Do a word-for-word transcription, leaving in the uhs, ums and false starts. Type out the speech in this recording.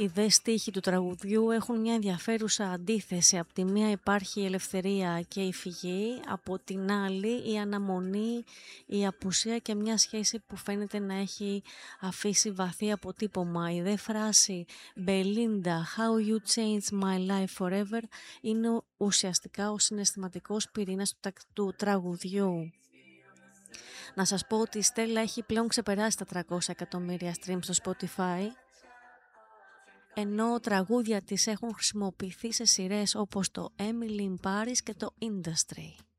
Οι δε στίχοι του τραγουδιού έχουν μια ενδιαφέρουσα αντίθεση. Από τη μία υπάρχει η ελευθερία και η φυγή, από την άλλη η αναμονή, η απουσία και μια σχέση που φαίνεται να έχει αφήσει βαθύ αποτύπωμα. Η δε φράση Belinda, how you changed my life forever είναι ουσιαστικά ο συναισθηματικός πυρήνας του, τα- του τραγουδιού. Να σας πω ότι η Στέλλα έχει πλέον ξεπεράσει τα τριακόσια εκατομμύρια streams στο Spotify, ενώ τραγούδια της έχουν χρησιμοποιηθεί σε σειρές όπως το Emily in Paris και το Industry.